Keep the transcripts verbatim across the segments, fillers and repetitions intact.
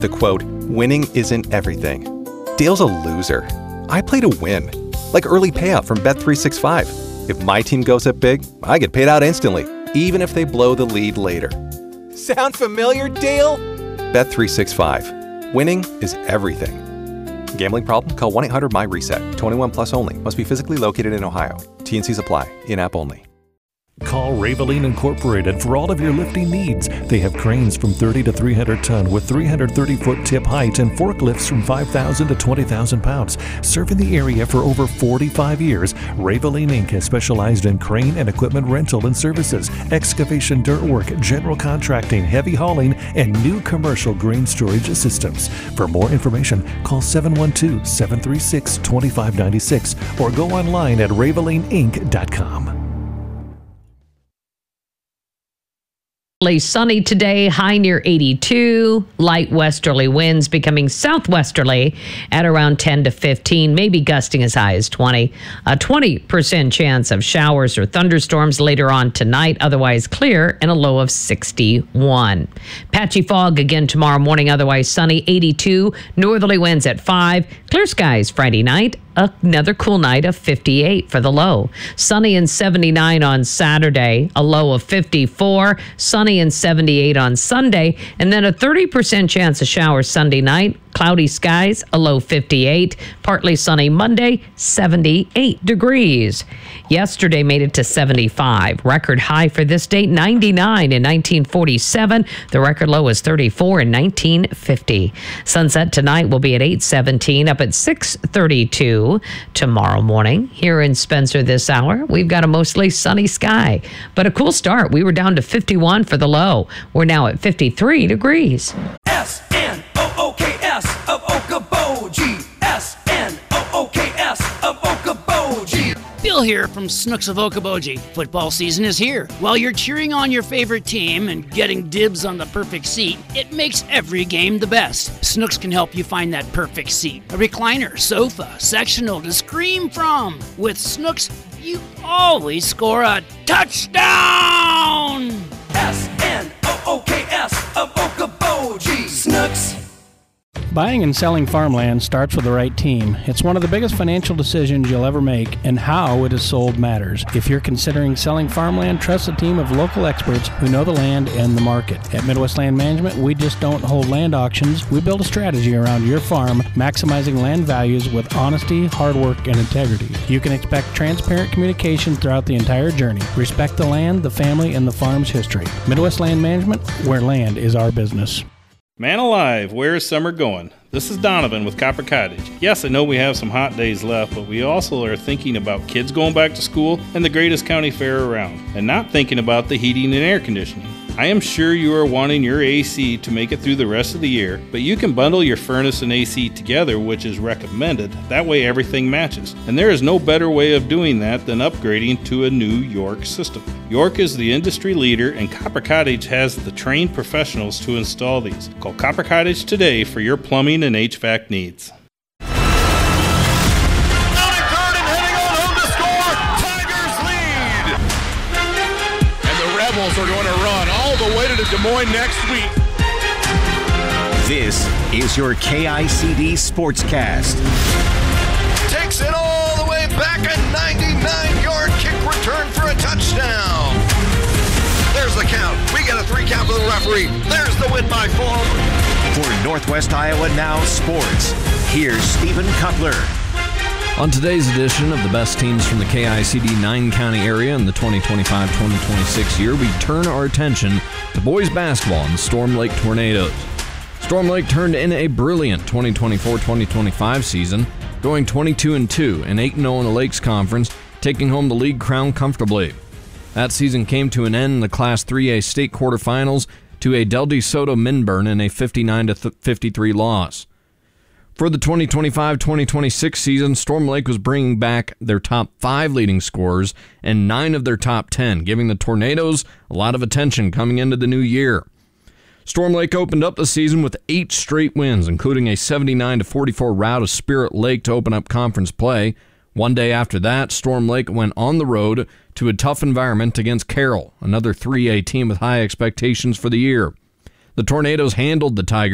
The quote, winning isn't everything. Dale's a loser. I play to win. Like early payout from Bet three sixty-five. If my team goes up big, I get paid out instantly, even if they blow the lead later. Sound familiar, Dale? Bet three sixty-five. Winning is everything. Gambling problem? Call one eight hundred M Y reset. twenty-one plus only. Must be physically located in Ohio. T and Cs apply. In-app only. Call Raveline Incorporated for all of your lifting needs. They have cranes from thirty to three hundred ton with three hundred thirty foot tip height and forklifts from five thousand to twenty thousand pounds. Serving the area for over forty-five years, Raveline Incorporated has specialized in crane and equipment rental and services, excavation, dirt work, general contracting, heavy hauling, and new commercial grain storage systems. For more information, call seven one two, seven three six, two five nine six or go online at raveline inc dot com. Sunny today, high near eighty-two, light westerly winds becoming southwesterly at around ten to fifteen, maybe gusting as high as twenty. A twenty percent chance of showers or thunderstorms later on tonight, otherwise clear, and a low of sixty-one. Patchy fog again tomorrow morning, otherwise sunny, eighty-two, northerly winds at five, clear skies Friday night. Another cool night of fifty-eight for the low. Sunny and seventy-nine on Saturday, a low of fifty-four. Sunny and seventy-eight on Sunday, and then a thirty percent chance of showers Sunday night. Cloudy skies, a low fifty-eight. Partly sunny Monday, seventy-eight degrees. Yesterday made it to seventy-five. Record high for this date, ninety-nine in nineteen forty-seven. The record low was thirty-four in nineteen fifty. Sunset tonight will be at eight seventeen, up at six thirty-two tomorrow morning. Here in Spencer this hour, we've got a mostly sunny sky, but a cool start. We were down to fifty-one for the low. We're now at fifty-three degrees. S N O O K S of Okoboji. S N O O K S of Okoboji. Bill here from Snooks of Okoboji. Football season is here. While you're cheering on your favorite team and getting dibs on the perfect seat, it makes every game the best. Snooks can help you find that perfect seat. A recliner, sofa, sectional to scream from. With Snooks, you always score a touchdown! S N O O K S of Okoboji. Snooks. Buying and selling farmland starts with the right team. It's one of the biggest financial decisions you'll ever make, and how it is sold matters. If you're considering selling farmland, trust a team of local experts who know the land and the market. At Midwest Land Management, we just don't hold land auctions. We build a strategy around your farm, maximizing land values with honesty, hard work, and integrity. You can expect transparent communication throughout the entire journey. Respect the land, the family, and the farm's history. Midwest Land Management, where land is our business. Man alive, where is summer going? This is Donovan with Copper Cottage. Yes, I know we have some hot days left, but we also are thinking about kids going back to school and the greatest county fair around, and not thinking about the heating and air conditioning. I am sure you are wanting your A C to make it through the rest of the year, but you can bundle your furnace and A C together, which is recommended. That way everything matches. And there is no better way of doing that than upgrading to a new York system. York is the industry leader, and Copper Cottage has the trained professionals to install these. Call Copper Cottage today for your plumbing and H V A C needs. Are going to run all the way to Des Moines next week. This is your K I C D Sportscast. Takes it all the way back, a ninety-nine yard kick return for a touchdown. There's the count. We got a three count for the referee. There's the win by four. For Northwest Iowa Now Sports, here's Stephen Cutler. On today's edition of the best teams from the K I C D nine-county area in the twenty twenty-five twenty twenty-six year, we turn our attention to boys basketball and the Storm Lake Tornadoes. Storm Lake turned in a brilliant twenty twenty-four twenty twenty-five season, going twenty-two and two and eight and oh in the Lakes Conference, taking home the league crown comfortably. That season came to an end in the Class three A state quarterfinals to a Del DeSoto Minburn in a fifty-nine to fifty-three loss. For the twenty twenty-five twenty twenty-six season, Storm Lake was bringing back their top five leading scorers and nine of their top ten, giving the Tornadoes a lot of attention coming into the new year. Storm Lake opened up the season with eight straight wins, including a seventy-nine to forty-four rout of Spirit Lake to open up conference play. One day after that, Storm Lake went on the road to a tough environment against Carroll, another three A team with high expectations for the year. The Tornadoes handled the Tigers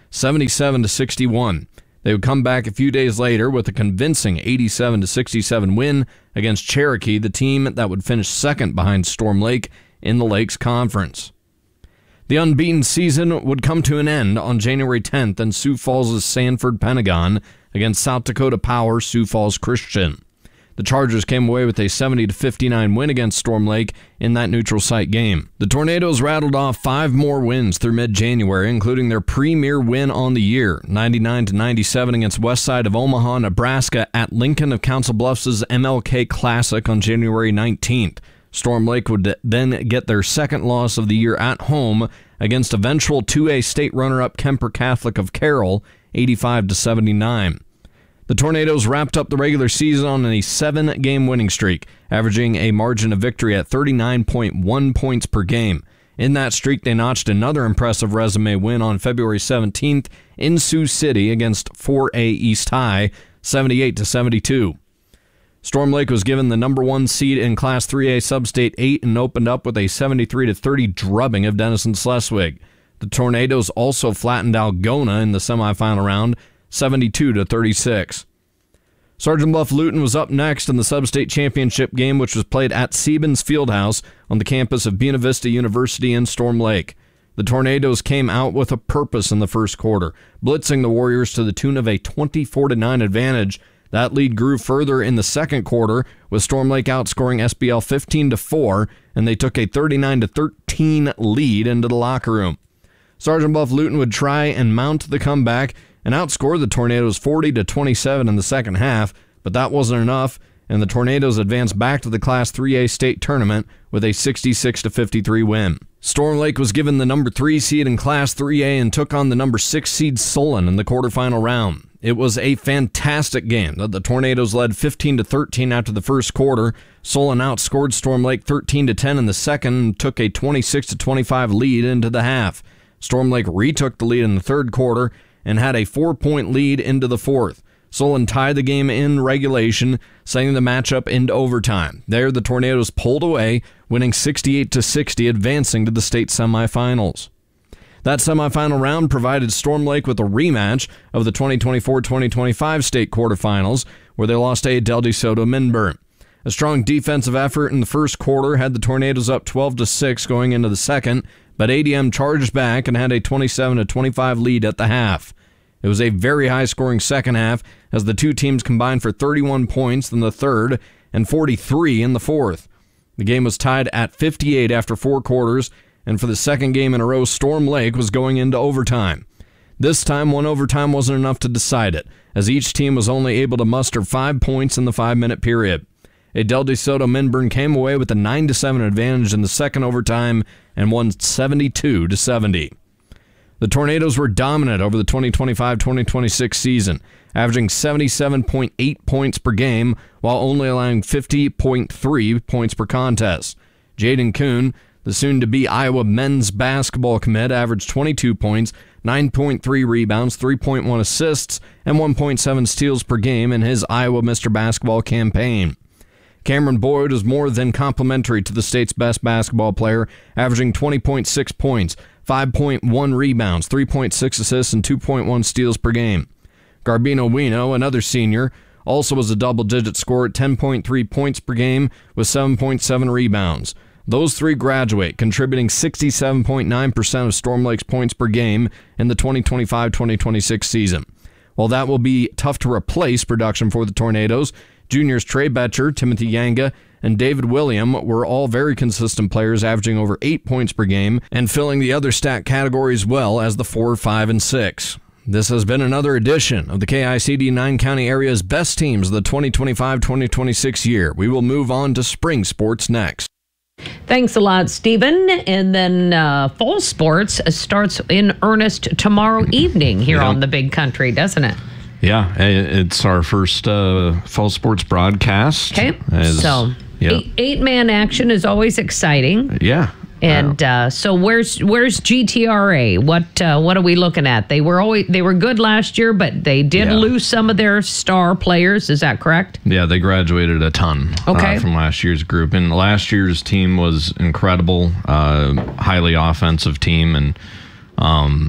seventy-seven to sixty-one. They would come back a few days later with a convincing eighty-seven to sixty-seven win against Cherokee, the team that would finish second behind Storm Lake in the Lakes Conference. The unbeaten season would come to an end on January tenth in Sioux Falls' Sanford Pentagon against South Dakota Power Sioux Falls Christian. The Chargers came away with a seventy to fifty-nine win against Storm Lake in that neutral site game. The Tornadoes rattled off five more wins through mid-January, including their premier win on the year, ninety-nine to ninety-seven against Westside of Omaha, Nebraska at Lincoln of Council Bluffs' M L K Classic on January nineteenth. Storm Lake would then get their second loss of the year at home against eventual two A state runner-up Kemper Catholic of Carroll, eighty-five to seventy-nine. The Tornadoes wrapped up the regular season on a seven-game winning streak, averaging a margin of victory at thirty-nine point one points per game. In that streak, they notched another impressive resume win on February seventeenth in Sioux City against four A East High, seventy-eight to seventy-two. Storm Lake was given the number one seed in Class three A Sub-State eight and opened up with a seventy-three to thirty drubbing of Denison Schleswig. The Tornadoes also flattened Algona in the semifinal round, seventy-two to thirty-six. Sergeant Bluff Luton was up next in the Sub-State Championship game, which was played at Siebens Fieldhouse on the campus of Buena Vista University in Storm Lake. The Tornadoes came out with a purpose in the first quarter, blitzing the Warriors to the tune of a twenty-four to nine advantage. That lead grew further in the second quarter, with Storm Lake outscoring S B L fifteen to four, and they took a thirty-nine to thirteen lead into the locker room. Sergeant Bluff Luton would try and mount the comeback and outscore the Tornadoes forty to twenty-seven in the second half, but that wasn't enough, and the Tornadoes advanced back to the Class three A state tournament with a sixty-six to fifty-three win. Storm Lake was given the number three seed in Class three A and took on the number six seed Solon in the quarterfinal round. It was a fantastic game. The Tornadoes led fifteen to thirteen after the first quarter. Solon outscored Storm Lake thirteen to ten in the second and took a twenty-six to twenty-five lead into the half. Storm Lake retook the lead in the third quarter and had a four-point lead into the fourth. Solon tied the game in regulation, sending the matchup into overtime. There, the Tornadoes pulled away, winning sixty-eight to sixty, advancing to the state semifinals. That semifinal round provided Storm Lake with a rematch of the twenty twenty-four twenty twenty-five state quarterfinals, where they lost to Del DeSoto Minburn. A strong defensive effort in the first quarter had the Tornadoes up twelve to six going into the second, but A D M charged back and had a twenty-seven to twenty-five lead at the half. It was a very high-scoring second half as the two teams combined for thirty-one points in the third and forty-three in the fourth. The game was tied at fifty-eight after four quarters, and for the second game in a row, Storm Lake was going into overtime. This time, one overtime wasn't enough to decide it, as each team was only able to muster five points in the five-minute period. A Del DeSoto Minburn came away with a nine to seven advantage in the second overtime and won seventy-two to seventy. The Tornadoes were dominant over the twenty twenty-five twenty twenty-six season, averaging seventy-seven point eight points per game while only allowing fifty point three points per contest. Jaden Kuhn, the soon-to-be Iowa men's basketball commit, averaged twenty-two points, nine point three rebounds, three point one assists, and one point seven steals per game in his Iowa Mister Basketball campaign. Cameron Boyd was more than complimentary to the state's best basketball player, averaging twenty point six points, five point one rebounds, three point six assists, and two point one steals per game. Garbino Wino, another senior, also was a double-digit scorer at ten point three points per game with seven point seven rebounds. Those three graduate, contributing sixty-seven point nine percent of Storm Lake's points per game in the twenty twenty-five twenty twenty-six season. While that will be tough to replace production for the Tornadoes, juniors Trey Betcher, Timothy Yanga, and David William were all very consistent players, averaging over eight points per game and filling the other stat categories well as the four, five, and six. This has been another edition of the K I C D nine-county area's best teams of the twenty twenty-five twenty twenty-six year. We will move on to spring sports next. Thanks a lot, Stephen. And then uh, fall sports starts in earnest tomorrow evening here yep. on the Big Country, doesn't it? Yeah, it's our first uh, fall sports broadcast. Okay, As, so yep. eight, eight-man action is always exciting. Yeah. And uh, so where's where's G T R A? What uh, what are we looking at? They were always they were good last year, but they did yeah. lose some of their star players. Is that correct? Yeah, they graduated a ton okay. uh, from last year's group, and last year's team was incredible, uh, highly offensive team, and um,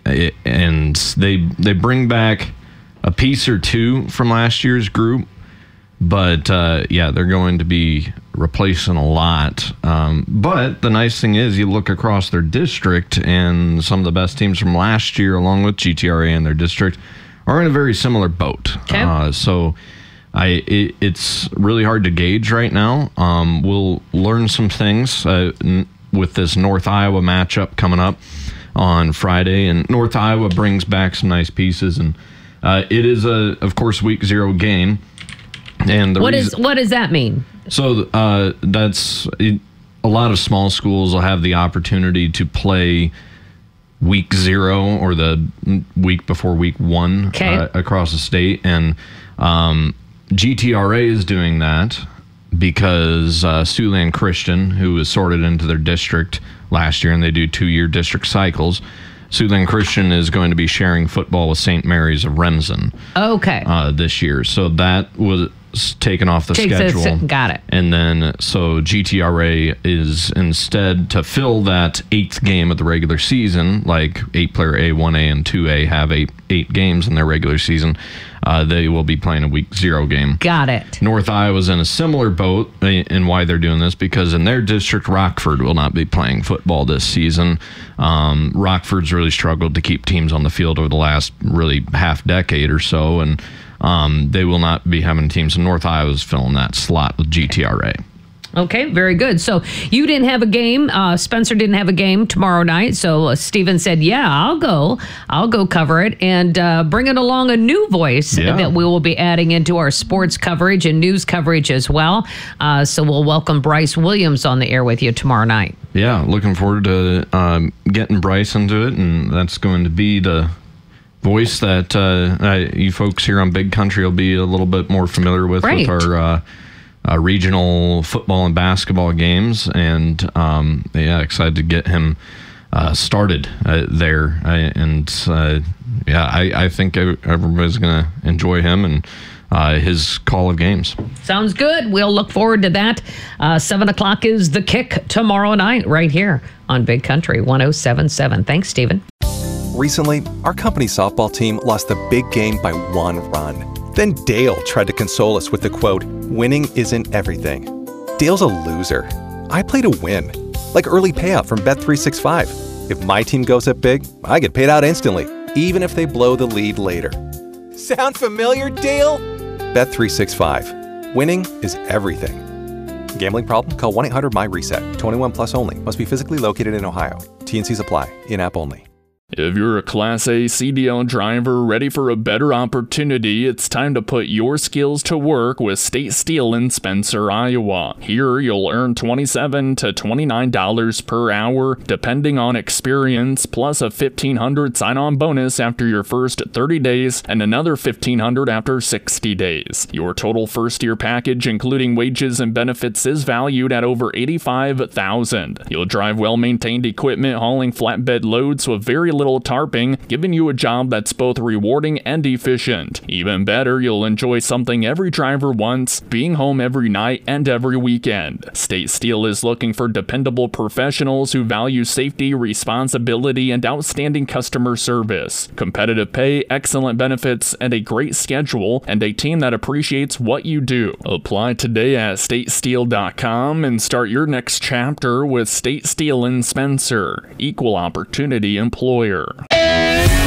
and they they bring back a piece or two from last year's group, but uh, yeah, they're going to be replacing a lot. Um, but the nice thing is, you look across their district, and some of the best teams from last year, along with G T R A and their district, are in a very similar boat. Okay. Uh, so. I it, it's really hard to gauge right now. Um, we'll learn some things uh, n- with this North Iowa matchup coming up on Friday, and North Iowa brings back some nice pieces, and uh, it is a, of course, week zero game. And the what reason, is what does that mean? So uh, that's it, a lot of small schools will have the opportunity to play week zero or the week before week one okay. uh, across the state, and um, G T R A is doing that because uh, Siouxland Christian, who was sorted into their district last year, and they do two-year district cycles, Siouxland Christian is going to be sharing football with Saint Mary's of Remsen okay. uh, this year. So that was taken off the Takes schedule. A, got it. And then, so G T R A is instead to fill that eighth game of the regular season, like eight-player A, one A, and two A have eight, eight games in their regular season. Uh, they will be playing a week zero game. Got it. North Iowa's in a similar boat in why they're doing this, because in their district, Rockford will not be playing football this season. Um, Rockford's really struggled to keep teams on the field over the last really half decade or so, and um, they will not be having teams. And North Iowa's filling that slot with G T R A. Okay, very good. So you didn't have a game. Uh, Spencer didn't have a game tomorrow night. So uh, Steven said, yeah, I'll go. I'll go cover it and uh, bringing along a new voice yeah. that we will be adding into our sports coverage and news coverage as well. Uh, so we'll welcome Bryce Williams on the air with you tomorrow night. Yeah, looking forward to um, getting Bryce into it. And that's going to be the voice that uh, uh, you folks here on Big Country will be a little bit more familiar with, right. with our uh, Uh, regional football and basketball games, and um, yeah, excited to get him uh, started uh, there. I, and uh, yeah, I, I think everybody's going to enjoy him and uh, his call of games. Sounds good. We'll look forward to that. Uh, seven o'clock is the kick tomorrow night right here on Big Country one oh seven point seven. Thanks, Stephen. Recently, our company softball team lost the big game by one run. Then Dale tried to console us with the quote, "Winning isn't everything." Dale's a loser. I play to win, like early payout from Bet three sixty-five. If my team goes up big, I get paid out instantly, even if they blow the lead later. Sound familiar, Dale? Bet three sixty-five. Winning is everything. Gambling problem? Call one eight hundred M Y reset. twenty-one plus only. Must be physically located in Ohio. T and Cs apply. In-app only. If you're a Class A C D L driver ready for a better opportunity, it's time to put your skills to work with State Steel in Spencer, Iowa. Here, you'll earn twenty-seven to twenty-nine dollars per hour, depending on experience, plus a fifteen hundred dollars sign-on bonus after your first thirty days and another fifteen hundred dollars after sixty days. Your total first-year package, including wages and benefits, is valued at over eighty-five thousand dollars. You'll drive well-maintained equipment hauling flatbed loads with very little tarping, giving you a job that's both rewarding and efficient. Even better, you'll enjoy something every driver wants, being home every night and every weekend. State Steel is looking for dependable professionals who value safety, responsibility, and outstanding customer service. Competitive pay, excellent benefits, and a great schedule, and a team that appreciates what you do. Apply today at state steel dot com and start your next chapter with State Steel in Spencer. Equal opportunity employer.